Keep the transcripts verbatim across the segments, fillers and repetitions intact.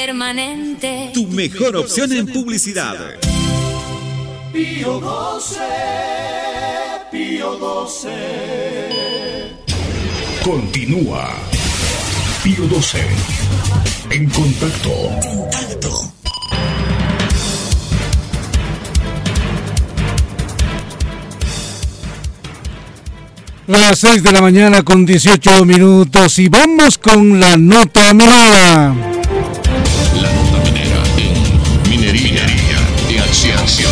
permanente. Tu mejor opción en publicidad. Pío doce, Pío doce. Continúa Pío doce. En contacto. Contacto. Las seis de la mañana con dieciocho minutos y vamos con la nota minera. La nota minera en minería, minería en acción.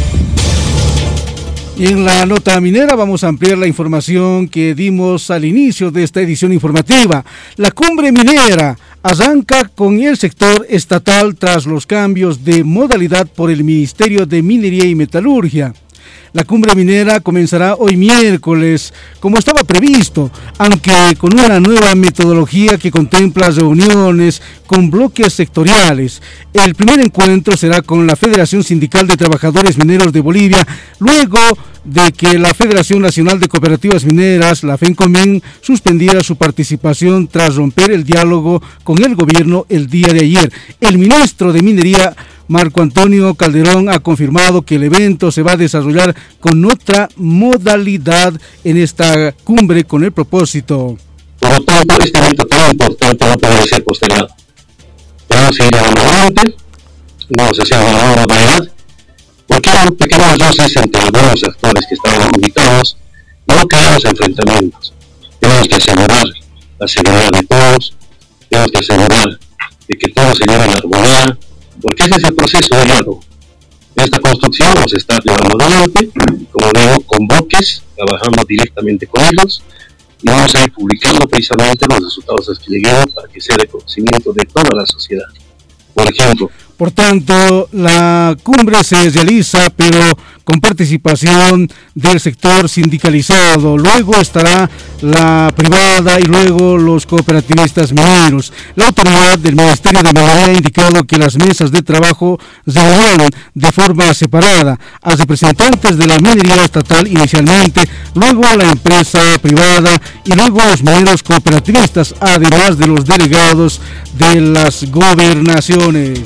Y en la nota minera vamos a ampliar la información que dimos al inicio de esta edición informativa. La cumbre minera arranca con el sector estatal tras los cambios de modalidad por el Ministerio de Minería y Metalurgia. La cumbre minera comenzará hoy miércoles, como estaba previsto, aunque con una nueva metodología que contempla reuniones con bloques sectoriales. El primer encuentro será con la Federación Sindical de Trabajadores Mineros de Bolivia, luego de que la Federación Nacional de Cooperativas Mineras, la FENCOMIN, suspendiera su participación tras romper el diálogo con el gobierno el día de ayer. El ministro de Minería, Marco Antonio Calderón, ha confirmado que el evento se va a desarrollar con otra modalidad en esta cumbre con el propósito. Por lo tanto, este evento tan importante no puede ser postergado. Vamos a ir adelante, vamos a hacer una nueva modalidad, porque hay pequeños roces entre algunos actores que estaban invitados. No queremos enfrentamientos. Tenemos que asegurar la seguridad de todos, tenemos que asegurar de que todos se lleven a armonía, porque ese es el proceso de diálogo. Esta construcción vamos a estar llevando adelante, como digo, con bloques, trabajando directamente con ellos, y vamos a ir publicando precisamente los resultados a los que lleguemos para que sea de conocimiento de toda la sociedad. Por ejemplo, Por tanto, la cumbre se realiza, pero con participación del sector sindicalizado. Luego estará la privada y luego los cooperativistas mineros. La autoridad del Ministerio de Minería ha indicado que las mesas de trabajo se reúnen de forma separada a representantes de la minería estatal inicialmente, luego a la empresa privada y luego a los mineros cooperativistas, además de los delegados de las gobernaciones.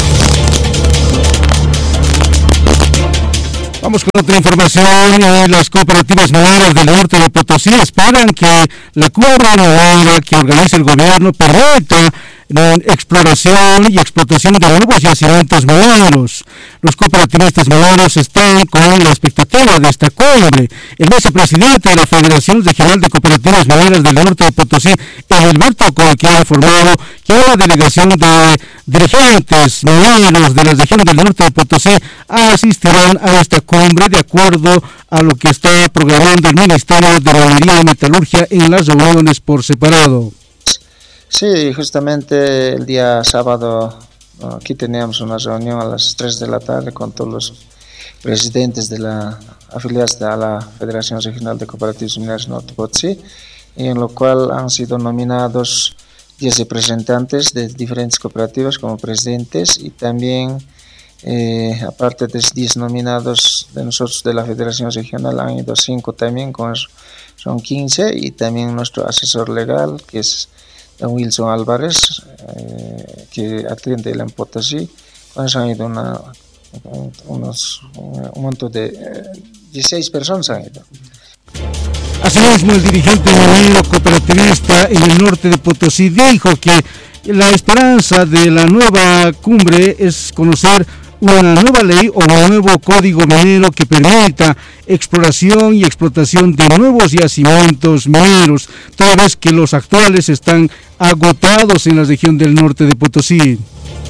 Vamos con otra información. Las cooperativas mineras del norte de Potosí esperan que la cumbre minera que organiza el gobierno permita la exploración y explotación de nuevos yacimientos mineros. Los cooperativistas mineros están con la expectativa de esta cumbre. El vicepresidente de la Federación Regional de Cooperativas Mineras del Norte de Potosí, Alberto Colque, ha informado que una delegación de dirigentes mineros de la región del norte de Potosí asistirán a esta cumbre de acuerdo a lo que está programando el Ministerio de Minería y Metalurgia en las reuniones por separado. Sí, justamente el día sábado aquí teníamos una reunión a las tres de la tarde con todos los presidentes de la afiliados a la Federación Regional de Cooperativas Mineras Norte Potosí, en lo cual han sido nominados diez representantes de diferentes cooperativas como presidentes y también, eh, aparte de diez nominados de nosotros de la Federación Regional, han ido cinco también, con eso son quince, y también nuestro asesor legal, que es don Wilson Álvarez, eh, que atiende el en Potosí. Con eso han ido una, unos, un montón de eh, dieciséis personas han ido. Asimismo, el dirigente minero cooperativista en el norte de Potosí dijo que la esperanza de la nueva cumbre es conocer una nueva ley o un nuevo código minero que permita exploración y explotación de nuevos yacimientos mineros, toda vez que los actuales están agotados en la región del norte de Potosí.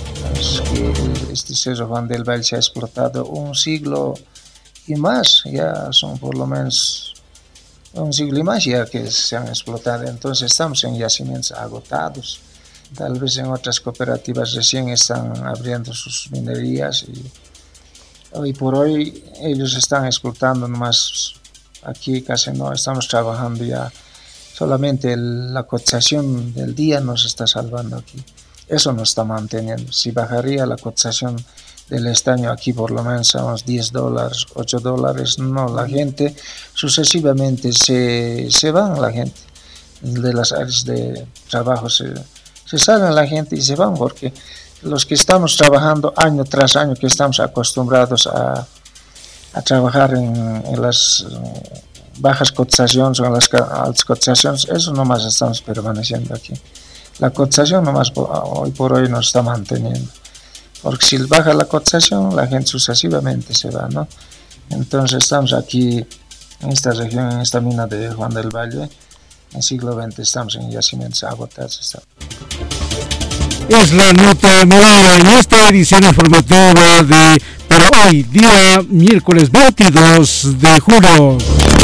Este Cerro Juan del Valle se ha explotado un siglo y más, ya son por lo menos un siglo y más ya que se han explotado, entonces estamos en yacimientos agotados. Tal vez en otras cooperativas recién están abriendo sus minerías y hoy por hoy ellos están explotando nomás. Aquí casi no estamos trabajando ya, solamente el, la cotización del día nos está salvando aquí. Eso nos está manteniendo. Si bajaría la cotización del estaño aquí por lo menos a unos diez dólares, ocho dólares, no, la gente sucesivamente se, se van, la gente de las áreas de trabajo se, se salen la gente y se van porque los que estamos trabajando año tras año, que estamos acostumbrados a, a trabajar en, en las bajas cotizaciones o en las altas cotizaciones, eso nomás estamos permaneciendo aquí. La cotización nomás hoy por hoy nos está manteniendo, porque si baja la cotización la gente sucesivamente se va, ¿no? Entonces estamos aquí en esta región, en esta mina de Juan del Valle, en siglo veinte estamos en yacimientos agotados. Estamos. Es la nota nueva en esta edición informativa de para hoy, día miércoles veintidós de julio.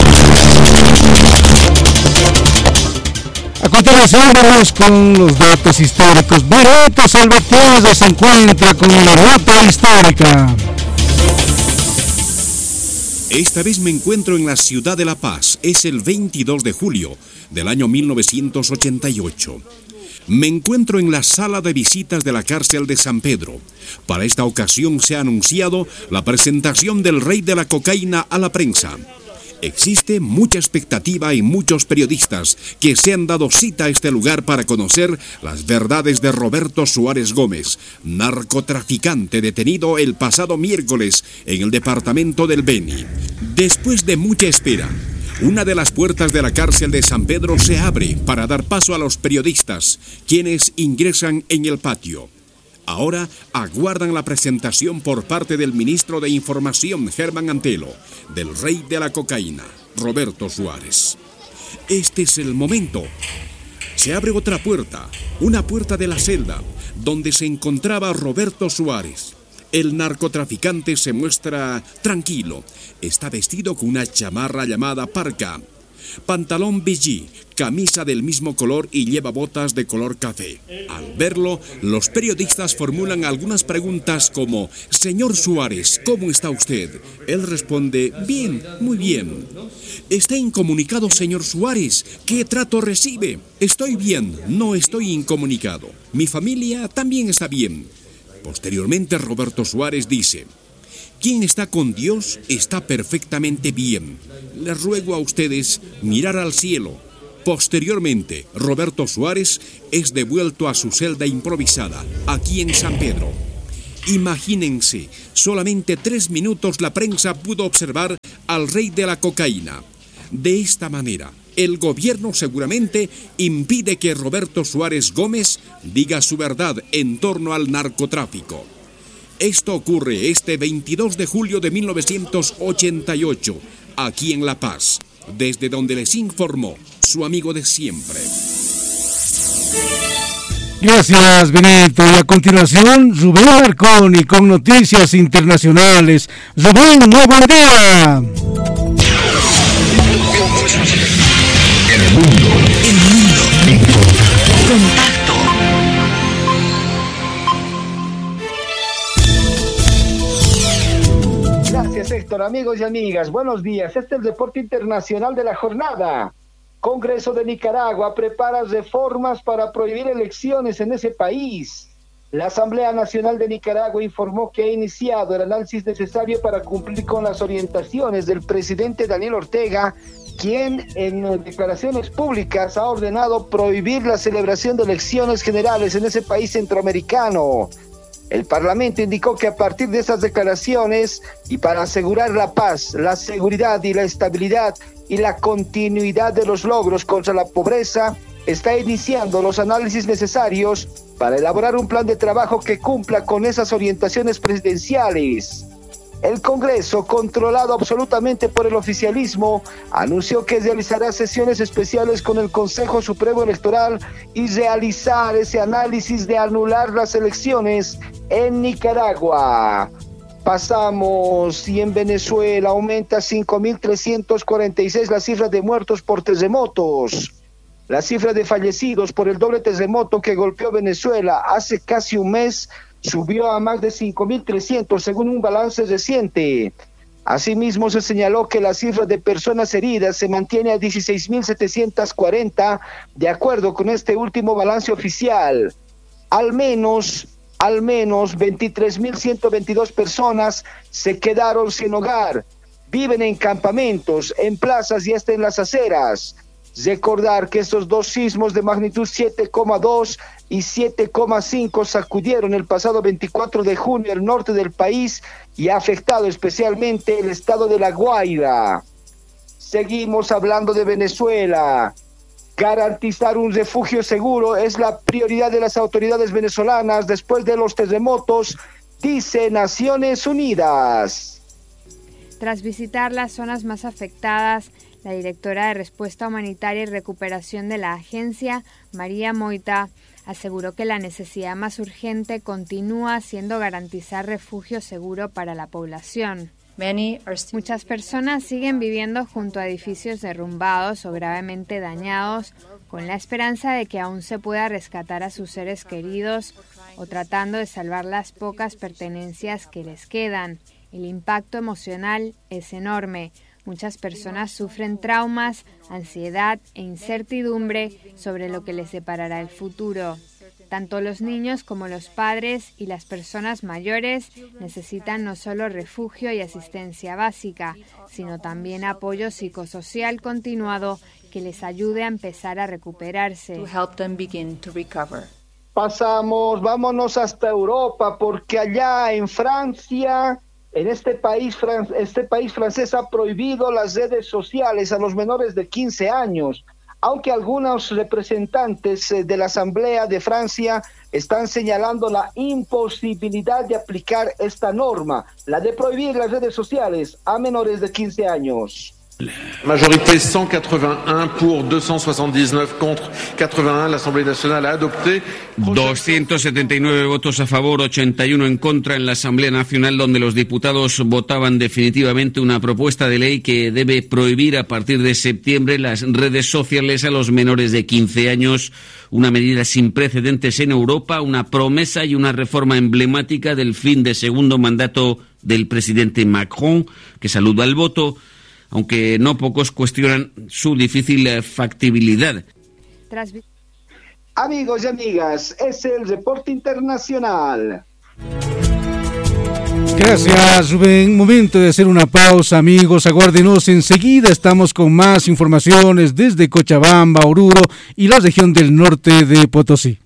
A continuación vamos con los datos históricos. Barreto Salvatierra se encuentra con la ruta histórica. Esta vez me encuentro en la ciudad de La Paz. Es el veintidós de julio del año mil novecientos ochenta y ocho. Me encuentro en la sala de visitas de la cárcel de San Pedro. Para esta ocasión se ha anunciado la presentación del rey de la cocaína a la prensa. Existe mucha expectativa y muchos periodistas que se han dado cita a este lugar para conocer las verdades de Roberto Suárez Gómez, narcotraficante detenido el pasado miércoles en el departamento del Beni. Después de mucha espera, una de las puertas de la cárcel de San Pedro se abre para dar paso a los periodistas, quienes ingresan en el patio. Ahora aguardan la presentación por parte del ministro de Información, Germán Antelo, del rey de la cocaína, Roberto Suárez. Este es el momento. Se abre otra puerta, una puerta de la celda, donde se encontraba Roberto Suárez. El narcotraficante se muestra tranquilo. Está vestido con una chamarra llamada parca, pantalón beige, camisa del mismo color y lleva botas de color café. Al verlo, los periodistas formulan algunas preguntas como: «Señor Suárez, ¿cómo está usted?». Él responde: «Bien, muy bien». «¿Está incomunicado, señor Suárez? ¿Qué trato recibe?». «Estoy bien, no estoy incomunicado. Mi familia también está bien». Posteriormente, Roberto Suárez dice: «Quien está con Dios está perfectamente bien. Les ruego a ustedes mirar al cielo». Posteriormente, Roberto Suárez es devuelto a su celda improvisada, aquí en San Pedro. Imagínense, solamente tres minutos la prensa pudo observar al rey de la cocaína. De esta manera, el gobierno seguramente impide que Roberto Suárez Gómez diga su verdad en torno al narcotráfico. Esto ocurre este veintidós de julio de mil novecientos ochenta y ocho, aquí en La Paz, desde donde les informó su amigo de siempre. Gracias, Benito. Y a continuación, Rubén Marconi con noticias internacionales. Rubén, muy buen día. El mundo, el mundo en contacto. Gracias, Héctor. Amigos y amigas, buenos días. Este es el reporte internacional de la jornada. Congreso de Nicaragua prepara reformas para prohibir elecciones en ese país. La Asamblea Nacional de Nicaragua informó que ha iniciado el análisis necesario para cumplir con las orientaciones del presidente Daniel Ortega, quien en declaraciones públicas ha ordenado prohibir la celebración de elecciones generales en ese país centroamericano. El Parlamento indicó que a partir de esas declaraciones y para asegurar la paz, la seguridad y la estabilidad y la continuidad de los logros contra la pobreza, está iniciando los análisis necesarios para elaborar un plan de trabajo que cumpla con esas orientaciones presidenciales. El Congreso, controlado absolutamente por el oficialismo, anunció que realizará sesiones especiales con el Consejo Supremo Electoral y realizar ese análisis de anular las elecciones en Nicaragua. Pasamos, y en Venezuela aumenta cinco mil trescientos cuarenta y seis la cifra de muertos por terremotos. La cifra de fallecidos por el doble terremoto que golpeó Venezuela hace casi un mes subió a más de cinco mil trescientos según un balance reciente. Asimismo, se señaló que la cifra de personas heridas se mantiene a dieciséis mil setecientos cuarenta, de acuerdo con este último balance oficial. Al menos, al menos veintitrés mil ciento veintidós personas se quedaron sin hogar. Viven en campamentos, en plazas y hasta en las aceras. Recordar que estos dos sismos de magnitud siete coma dos y siete coma cinco sacudieron el pasado veinticuatro de junio el norte del país y ha afectado especialmente el estado de La Guaira. Seguimos hablando de Venezuela. Garantizar un refugio seguro es la prioridad de las autoridades venezolanas después de los terremotos, dice Naciones Unidas. Tras visitar las zonas más afectadas, la directora de Respuesta Humanitaria y Recuperación de la agencia, María Moita, aseguró que la necesidad más urgente continúa siendo garantizar refugio seguro para la población. Muchas personas siguen viviendo junto a edificios derrumbados o gravemente dañados, con la esperanza de que aún se pueda rescatar a sus seres queridos o tratando de salvar las pocas pertenencias que les quedan. El impacto emocional es enorme. Muchas personas sufren traumas, ansiedad e incertidumbre sobre lo que les deparará el futuro. Tanto los niños como los padres y las personas mayores necesitan no solo refugio y asistencia básica, sino también apoyo psicosocial continuado que les ayude a empezar a recuperarse. Pasamos, vámonos hasta Europa, porque allá en Francia, en este país, este país francés ha prohibido las redes sociales a los menores de quince años. Aunque algunos representantes de la Asamblea de Francia están señalando la imposibilidad de aplicar esta norma, la de prohibir las redes sociales a menores de quince años. Majorité cent quatre-vingt-un pour deux cent soixante-dix-neuf contre quatre-vingt-un, l'Assemblée nationale a adopté doscientos setenta y nueve votos a favor, ochenta y uno en contra en la Asamblea Nacional, donde los diputados votaban definitivamente una propuesta de ley que debe prohibir a partir de septiembre las redes sociales a los menores de quince años, una medida sin precedentes en Europa, una promesa y una reforma emblemática del fin de segundo mandato del presidente Macron, que saluda el voto, aunque no pocos cuestionan su difícil factibilidad. Amigos y amigas, es el reporte internacional. Gracias, Rubén. Momento de hacer una pausa, amigos. Aguárdenos, enseguida estamos con más informaciones desde Cochabamba, Oruro y la región del norte de Potosí.